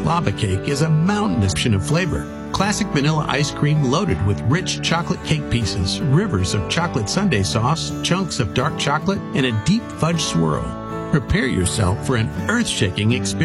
Lava cake is a mountainous of flavor. Classic vanilla ice cream loaded with rich chocolate cake pieces, rivers of chocolate sundae sauce, chunks of dark chocolate, and a deep fudge swirl. Prepare yourself for an earth-shaking experience.